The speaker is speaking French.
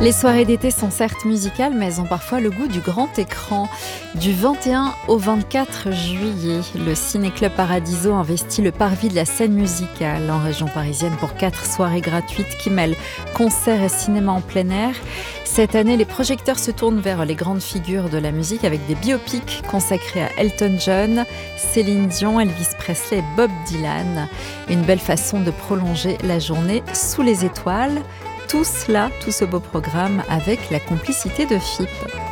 Les soirées d'été sont certes musicales, mais elles ont parfois le goût du grand écran. Du 21 au 24 juillet, le Ciné-Club Paradiso investit le parvis de la scène musicale en région parisienne pour 4 soirées gratuites qui mêlent concerts et cinéma en plein air. Cette année, les projecteurs se tournent vers les grandes figures de la musique avec des biopics consacrés à Elton John, Céline Dion, Elvis Presley et Bob Dylan. Une belle façon de prolonger la journée sous les étoiles. Tout cela, tout ce beau programme avec la complicité de FIP.